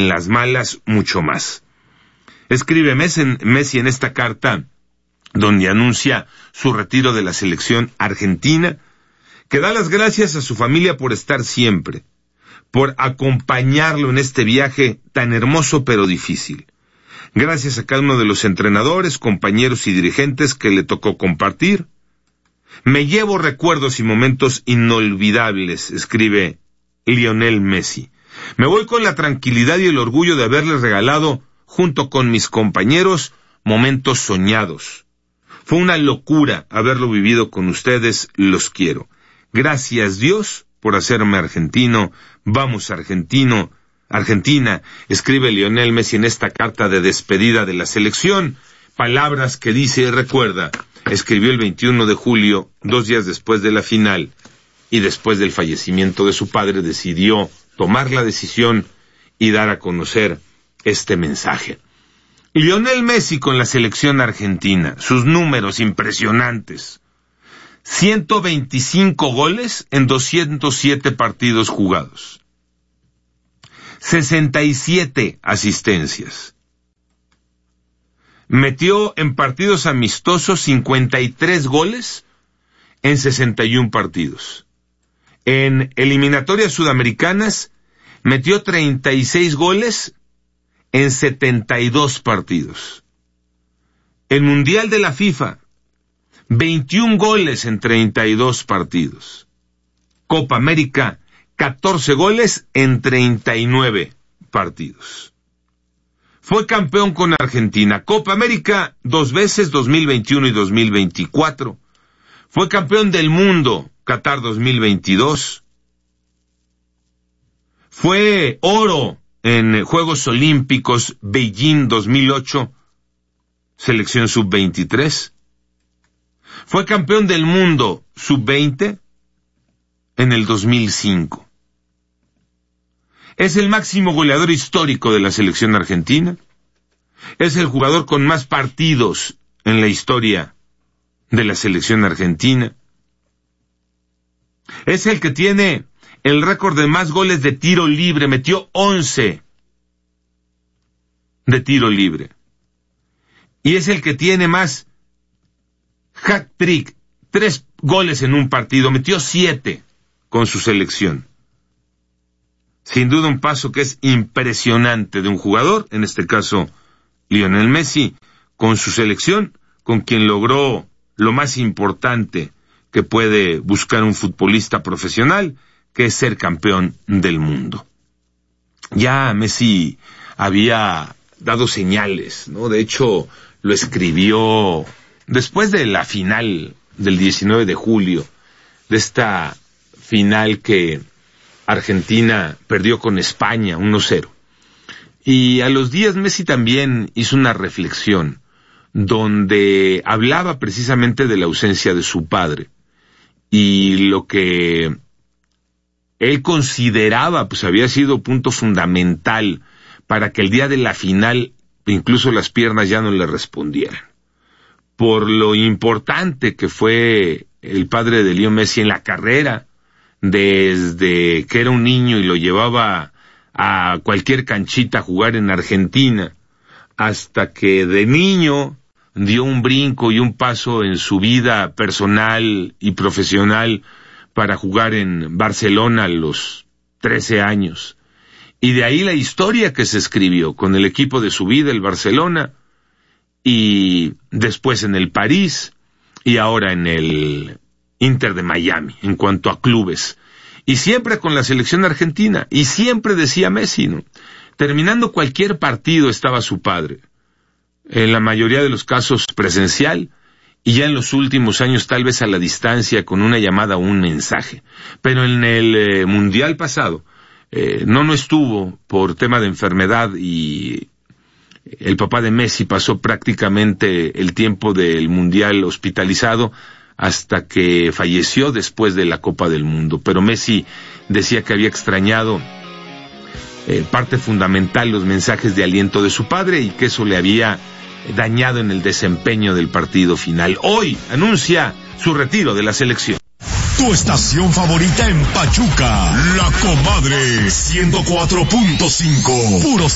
en las malas mucho más. Escribe Messi en esta carta, donde anuncia su retiro de la selección argentina, que da las gracias a su familia por estar siempre, por acompañarlo en este viaje tan hermoso pero difícil. Gracias a cada uno de los entrenadores, compañeros y dirigentes que le tocó compartir. Me llevo recuerdos y momentos inolvidables, escribe Lionel Messi. Me voy con la tranquilidad y el orgullo de haberles regalado, junto con mis compañeros, momentos soñados. Fue una locura haberlo vivido con ustedes, los quiero. Gracias Dios por hacerme argentino. Vamos Argentina, escribe Lionel Messi en esta carta de despedida de la selección. Palabras que dice y recuerda, escribió el 21 de julio, 2 días después de la final, y después del fallecimiento de su padre decidió tomar la decisión y dar a conocer este mensaje. Lionel Messi con la selección argentina, sus números impresionantes. 125 goles en 207 partidos jugados. 67 asistencias. Metió en partidos amistosos 53 goles en 61 partidos. En eliminatorias sudamericanas metió 36 goles en 72 partidos. El Mundial de la FIFA, 21 goles en 32 partidos. Copa América, 14 goles en 39 partidos. Fue campeón con Argentina. Copa América 2 veces, 2021 y 2024. Fue campeón del mundo, Qatar 2022. Fue oro en Juegos Olímpicos Beijing 2008, selección sub-23. Fue campeón del mundo sub-20 en el 2005. Es el máximo goleador histórico de la selección argentina. Es el jugador con más partidos en la historia de la selección argentina. Es el que tiene el récord de más goles de tiro libre. Metió 11 de tiro libre. Y es el que tiene más hat-trick, 3 goles en un partido. Metió 7 con su selección. Sin duda un paso que es impresionante de un jugador, en este caso Lionel Messi, con su selección, con quien logró lo más importante que puede buscar un futbolista profesional, que es ser campeón del mundo. Ya Messi había dado señales, ¿no? De hecho, lo escribió después de la final del 19 de julio, de esta final que Argentina perdió con España 1-0. Y a los días Messi también hizo una reflexión donde hablaba precisamente de la ausencia de su padre y lo que él consideraba pues había sido punto fundamental para que el día de la final incluso las piernas ya no le respondieran. Por lo importante que fue el padre de Leo Messi en la carrera, desde que era un niño y lo llevaba a cualquier canchita a jugar en Argentina, hasta que de niño dio un brinco y un paso en su vida personal y profesional para jugar en Barcelona a los 13 años. Y de ahí la historia que se escribió con el equipo de su vida, el Barcelona, y después en el París, y ahora en el Inter de Miami, en cuanto a clubes. Y siempre con la selección argentina, y siempre decía Messi, ¿no? Terminando cualquier partido estaba su padre, en la mayoría de los casos presencial, y ya en los últimos años tal vez a la distancia con una llamada o un mensaje. Pero en el Mundial pasado, no estuvo por tema de enfermedad y el papá de Messi pasó prácticamente el tiempo del Mundial hospitalizado hasta que falleció después de la Copa del Mundo. Pero Messi decía que había extrañado parte fundamental, los mensajes de aliento de su padre, y que eso le había dañado en el desempeño del partido final. Hoy anuncia su retiro de la selección. Tu estación favorita en Pachuca, La Comadre 104.5, puro